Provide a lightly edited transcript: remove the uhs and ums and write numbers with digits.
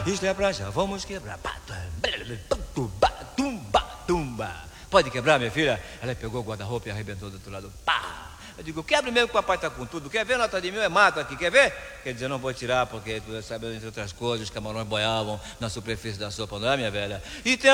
isto é pra já, vamos quebrar. Tumba. Pode quebrar, minha filha? Ela pegou o guarda-roupa e arrebentou do outro lado. Pá! Eu digo, quebra mesmo que o papai está com tudo. Quer ver nota de 1000? É mato aqui, quer ver? Quer dizer, eu não vou tirar, porque tu sabe, entre outras coisas, os camarões boiavam na superfície da sopa, não é, minha velha? E tem